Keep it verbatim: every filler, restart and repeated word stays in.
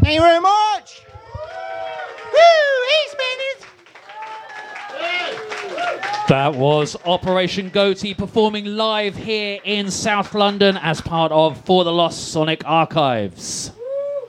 Thank you very much. Woo, Eastmenders. That was Operation Goatee performing live here in South London as part of For the Lost Sonic Archives.